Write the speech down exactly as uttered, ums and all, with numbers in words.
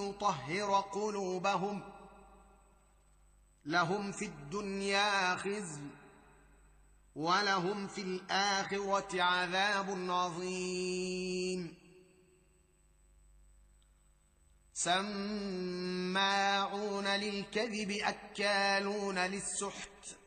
ليطهر قلوبهم لهم في الدنيا خزي ولهم في الآخرة عذاب عظيم سماعون للكذب أكالون للسحت